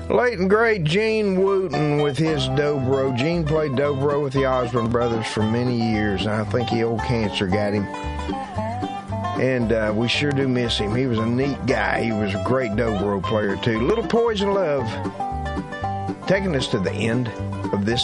Late and great Gene Wooten with his dobro. Gene played dobro with the Osborne brothers for many years, and I think the old cancer got him. And we sure do miss him. He was a neat guy. He was a great dobro player, too. Little Poison Love, taking us to the end of this